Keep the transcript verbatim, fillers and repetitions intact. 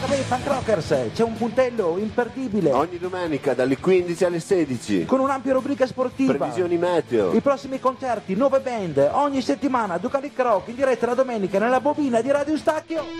Beh, Punk Rockers, c'è un puntello imperdibile. Ogni domenica dalle quindici alle sedici. Con un'ampia rubrica sportiva. Previsioni meteo. I prossimi concerti, nuove band, ogni settimana Ducalic Rock in diretta la domenica nella bobina di Radio Stacchio.